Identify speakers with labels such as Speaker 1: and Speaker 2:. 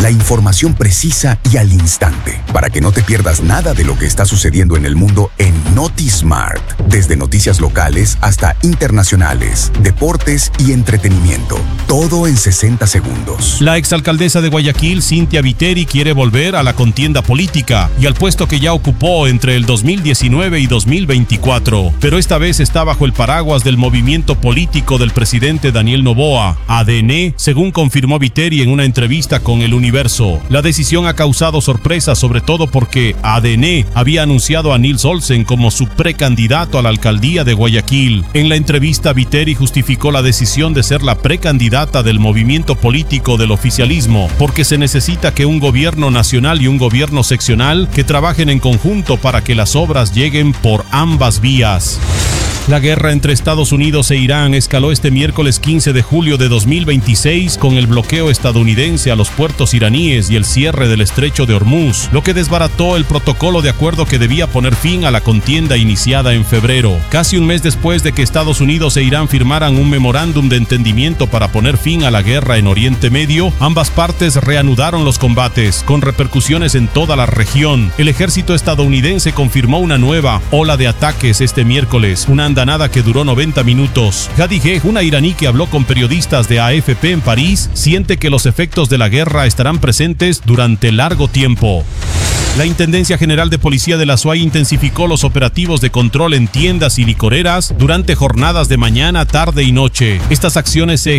Speaker 1: La información precisa y al instante, para que no te pierdas nada de lo que está sucediendo en el mundo en NotiSmart. Desde noticias locales hasta internacionales, deportes y entretenimiento. Todo en 60 segundos.
Speaker 2: La exalcaldesa de Guayaquil, Cynthia Viteri, quiere volver a la contienda política y al puesto que ya ocupó entre el 2019 y 2024. Pero esta vez está bajo el paraguas del movimiento político del presidente Daniel Noboa, ADN, según confirmó Viteri en una entrevista con El Universo. La decisión ha causado sorpresa, sobre todo porque ADN había anunciado a Nils Olsen como su precandidato a la alcaldía de Guayaquil. En la entrevista, Viteri justificó la decisión de ser la precandidata del movimiento político del oficialismo, porque se necesita que un gobierno nacional y un gobierno seccional que trabajen en conjunto para que las obras lleguen por ambas vías. La guerra entre Estados Unidos e Irán escaló este miércoles 15 de julio de 2026 con el bloqueo estadounidense a los puertos iraníes y el cierre del estrecho de Hormuz, lo que desbarató el protocolo de acuerdo que debía poner fin a la contienda iniciada en febrero. Casi un mes después de que Estados Unidos e Irán firmaran un memorándum de entendimiento para poner fin a la guerra en Oriente Medio, ambas partes reanudaron los combates, con repercusiones en toda la región. El ejército estadounidense confirmó una nueva ola de ataques este miércoles, una andanada que duró 90 minutos. Khadijeh, una iraní que habló con periodistas de AFP en París, siente que los efectos de la guerra estarán presentes durante largo tiempo. La Intendencia General de Policía de la SUAY intensificó los operativos de control en tiendas y licoreras durante jornadas de mañana, tarde y noche. Estas acciones se